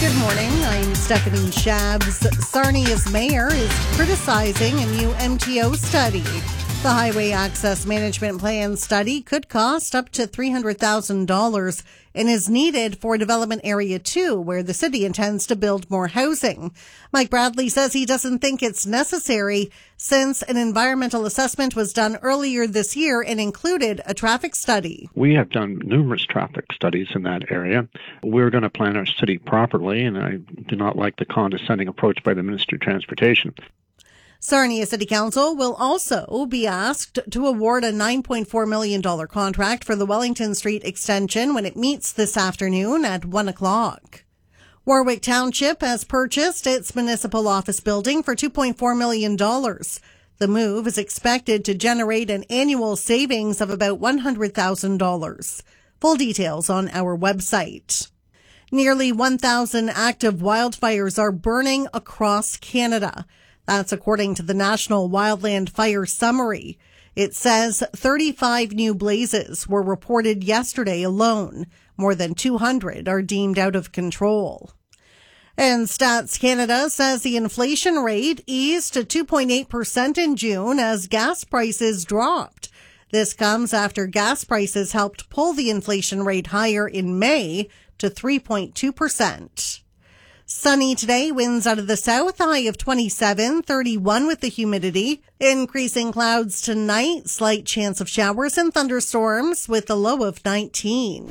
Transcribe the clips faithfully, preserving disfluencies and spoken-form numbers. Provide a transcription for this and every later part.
Good morning. I'm Stephanie Shabs. Sarnia's mayor is criticizing a new M T O study. The Highway Access Management Plan study could cost up to three hundred thousand dollars and is needed for Development Area two, where the city intends to build more housing. Mike Bradley says he doesn't think it's necessary since an environmental assessment was done earlier this year and included a traffic study. We have done numerous traffic studies in that area. We're going to plan our city properly, and I do not like the condescending approach by the Ministry of Transportation. Sarnia City Council will also be asked to award a nine point four million dollars contract for the Wellington Street extension when it meets this afternoon at one o'clock. Warwick Township has purchased its municipal office building for two point four million dollars. The move is expected to generate an annual savings of about one hundred thousand dollars. Full details on our website. Nearly one thousand active wildfires are burning across Canada. That's according to the National Wildland Fire Summary. It says thirty-five new blazes were reported yesterday alone. More than two hundred are deemed out of control. And Stats Canada says the inflation rate eased to two point eight percent in June as gas prices dropped. This comes after gas prices helped pull the inflation rate higher in May to three point two percent. Sunny today, winds out of the south, high of twenty-seven, thirty-one with the humidity. Increasing clouds tonight, slight chance of showers and thunderstorms with a low of nineteen.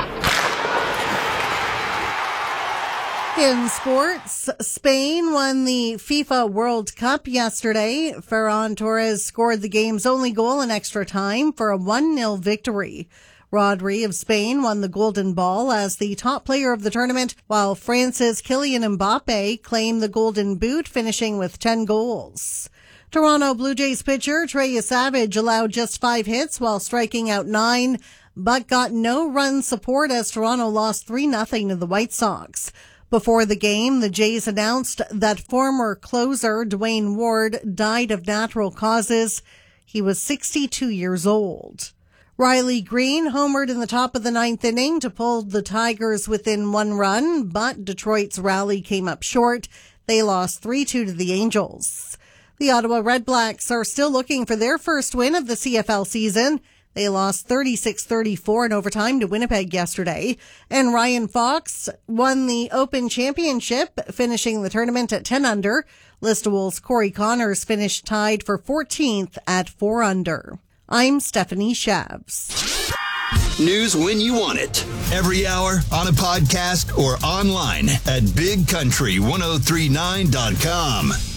In sports, Spain won the FIFA World Cup yesterday. Ferran Torres scored the game's only goal in extra time for a one nil victory. Rodri of Spain won the Golden Ball as the top player of the tournament, while France's Kylian Mbappe claimed the Golden Boot, finishing with ten goals. Toronto Blue Jays pitcher Trey Savage allowed just five hits while striking out nine, but got no run support as Toronto lost three nothing to the White Sox. Before the game, the Jays announced that former closer Dwayne Ward died of natural causes. He was sixty-two years old. Riley Green homered in the top of the ninth inning to pull the Tigers within one run, but Detroit's rally came up short. They lost three two to the Angels. The Ottawa Redblacks are still looking for their first win of the C F L season. They lost thirty-six thirty-four in overtime to Winnipeg yesterday. And Ryan Fox won the Open Championship, finishing the tournament at ten under. Listowel's Corey Connors finished tied for fourteenth at four under. I'm Stephanie Shabs. News when you want it. Every hour, on a podcast, or online at big country ten thirty-nine dot com.